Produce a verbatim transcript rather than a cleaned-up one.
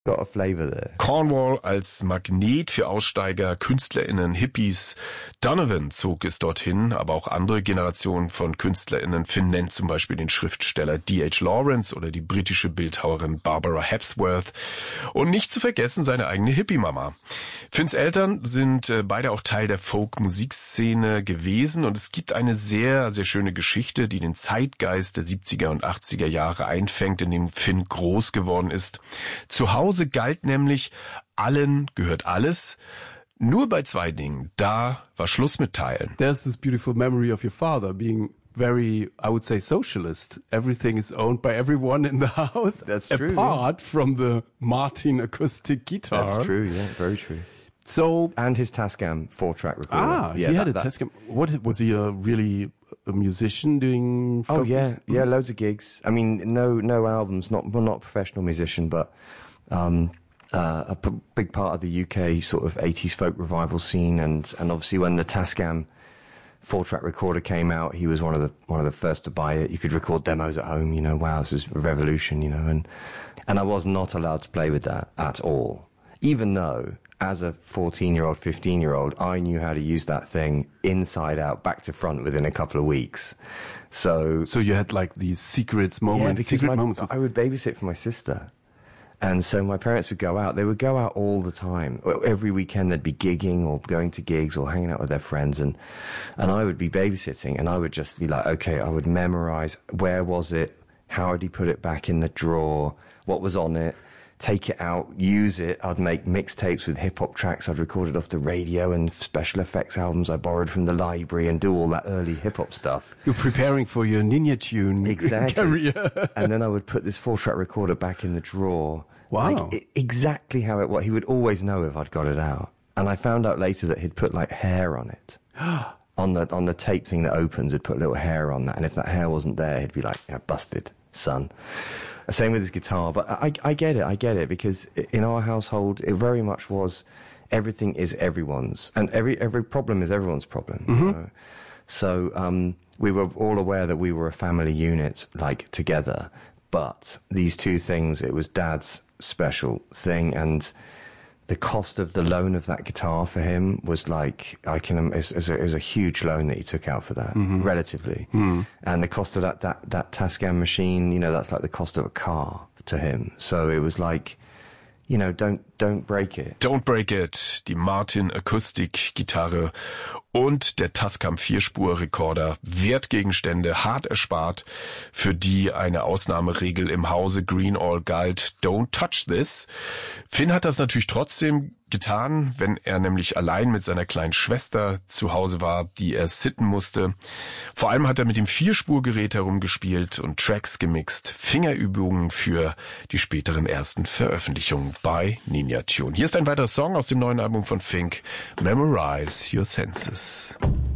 Got a flavor there. Cornwall als Magnet für Aussteiger, KünstlerInnen, Hippies. Donovan zog es dorthin, aber auch andere Generationen von KünstlerInnen. Finn nennt zum Beispiel den Schriftsteller D H Lawrence oder die britische Bildhauerin Barbara Hepworth. Und nicht zu vergessen seine eigene Hippie-Mama. Finns Eltern sind äh, beide auch Teil der Folk-Musikszene gewesen und es gibt eine sehr, sehr schöne Geschichte, die den Zeitgeist der siebziger und achtziger Jahre einfängt, in dem Finn groß geworden ist. Zu Hause galt nämlich, allen gehört alles. Nur bei zwei Dingen, da war Schluss mit Teilen. There's this beautiful memory of your father being very, I would say, socialist. Everything is owned by everyone in the house. That's true. Apart yeah. from the Martin acoustic guitar. That's true, yeah, very true. So and his Tascam four-track recorder. Ah, yeah, he had that, a that. Tascam. What was he? A really a musician doing? Oh yeah, music? yeah, loads of gigs. I mean, no, no albums. Not, well, not a professional musician, but um, uh, a p- big part of the U K sort of eighties folk revival scene, and and obviously when the Tascam four-track recorder came out, he was one of the one of the first to buy it. You could record demos at home. You know, wow, this is a revolution. You know, and and I was not allowed to play with that at all, even though, as a fourteen-year-old, fifteen-year-old, I knew how to use that thing inside out, back to front within a couple of weeks. So, so you had like these secrets moments. Yeah, because secret my, moments with- I would babysit for my sister, and so my parents would go out. They would go out all the time. Every weekend they'd be gigging or going to gigs or hanging out with their friends, and and I would be babysitting, and I would just be like, okay, I would memorize where was it, how had he put it back in the drawer, what was on it. Take it out, use it. I'd make mixtapes with hip-hop tracks I'd recorded off the radio and special effects albums I borrowed from the library and do all that early hip-hop stuff. You're preparing for your Ninja Tune exactly. career. And then I would put this four-track recorder back in the drawer. Wow. Like, I- exactly how it was. He would always know if I'd got it out. And I found out later that he'd put, like, hair on it. on the on the tape thing that opens, he'd put a little hair on that. And if that hair wasn't there, he'd be like, yeah, busted, son. Same with his guitar, but I, I get it, I get it, because in our household, it very much was, everything is everyone's, and every every problem is everyone's problem. Mm-hmm. You know? So um, we were all aware that we were a family unit, like, together, but these two things, it was Dad's special thing, and the cost of the loan of that guitar for him was like, I can, is, is, a, is a huge loan that he took out for that, mm-hmm. relatively. Mm. And the cost of that, that, that Tascam machine, you know, that's like the cost of a car to him. So it was like, you know, don't, don't break it. Don't Break It, die Martin Akustik-Gitarre und der Tascam Vierspur-Rekorder, Wertgegenstände, hart erspart, für die eine Ausnahmeregel im Hause Greenall galt, Don't touch this. Finn hat das natürlich trotzdem getan, wenn er nämlich allein mit seiner kleinen Schwester zu Hause war, die er sitten musste. Vor allem hat er mit dem Vierspurgerät herumgespielt und Tracks gemixt, Fingerübungen für die späteren ersten Veröffentlichungen bei Ninja Tune. Hier ist ein weiterer Song aus dem neuen Album von Fink, Memorize Your Senses.